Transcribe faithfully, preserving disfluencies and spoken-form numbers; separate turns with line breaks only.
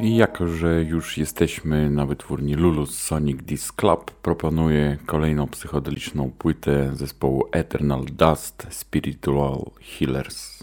I jako, że już jesteśmy na wytwórni Lulus Sonic Disc Club, proponuję kolejną psychodeliczną płytę zespołu Eternal Dust Spiritual Healers.